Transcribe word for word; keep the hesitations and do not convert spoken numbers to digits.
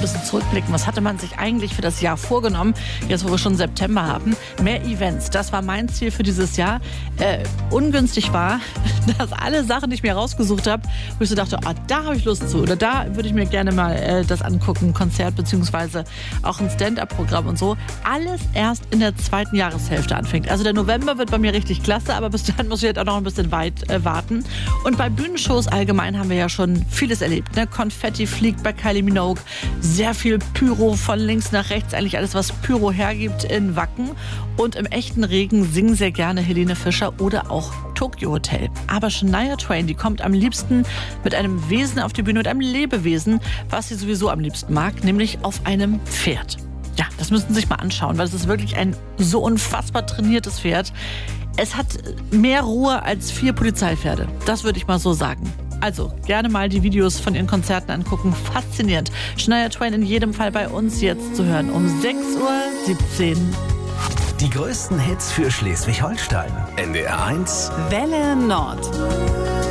bisschen zurückblicken. Was hatte man sich eigentlich für das Jahr vorgenommen, jetzt wo wir schon September haben? Mehr Events, das war mein Ziel für dieses Jahr. Äh, ungünstig war, dass alle Sachen, die ich mir rausgesucht habe, wo ich so dachte, ah, da habe ich Lust zu oder da würde ich mir gerne mal äh, das angucken, Konzert beziehungsweise auch ein Stand-up-Programm und so, alles erst in der zweiten Jahreshälfte anfängt. Also der November wird bei mir richtig klasse, aber bis dahin muss ich jetzt auch noch ein bisschen weit äh, warten. Und bei Bühnenshows allgemein haben wir ja schon vieles erlebt. Ne? Konfetti fliegt bei Kylie Minogue, sehr viel Pyro von links nach rechts, eigentlich alles, was Pyro hergibt in Wacken. Und im echten Regen singen sehr gerne Helene Fischer oder auch Tokyo Hotel. Aber Shania Twain, die kommt am liebsten mit einem Wesen auf die Bühne, mit einem Lebewesen, was sie sowieso am liebsten mag, nämlich auf einem Pferd. Ja, das müssen Sie sich mal anschauen, weil es ist wirklich ein so unfassbar trainiertes Pferd. Es hat mehr Ruhe als vier Polizeipferde. Das würde ich mal so sagen. Also, gerne mal die Videos von ihren Konzerten angucken. Faszinierend. Shania Twain in jedem Fall bei uns jetzt zu hören um sechs Uhr siebzehn. Die größten Hits für Schleswig-Holstein. N D R eins Welle Nord.